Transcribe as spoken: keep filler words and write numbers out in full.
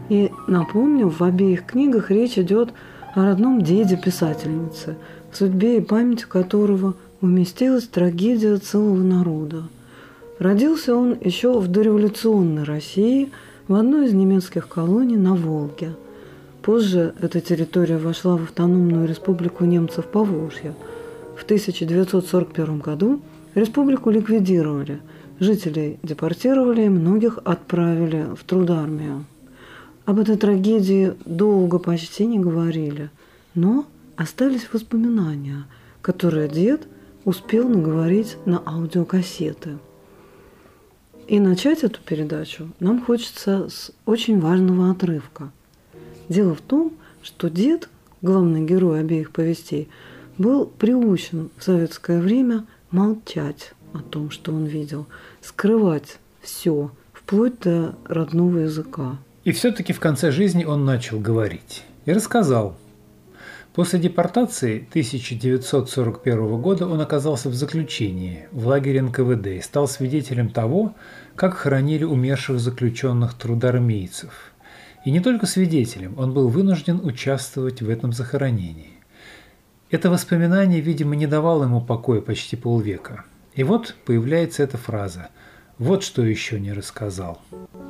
И напомню, в обеих книгах речь идет о родном деде писательницы, в судьбе и памяти которого уместилась трагедия целого народа. Родился он еще в дореволюционной России в одной из немецких колоний на Волге. Позже эта территория вошла в автономную республику немцев Поволжья. В тысяча девятьсот сорок первом году республику ликвидировали, жителей депортировали и многих отправили в трудармию. Об этой трагедии долго почти не говорили, но остались воспоминания, которые дед успел наговорить на аудиокассеты. И начать эту передачу нам хочется с очень важного отрывка. Дело в том, что дед, главный герой обеих повестей, был приучен в советское время молчать о том, что он видел, скрывать все, вплоть до родного языка. И все-таки в конце жизни он начал говорить и рассказал. После депортации тысяча девятьсот сорок первого года он оказался в заключении в лагере эн ка вэ дэ и стал свидетелем того, как хоронили умерших заключенных трудармейцев. И не только свидетелем, он был вынужден участвовать в этом захоронении. Это воспоминание, видимо, не давало ему покоя почти полвека. И вот появляется эта фраза «Вот что еще не рассказал».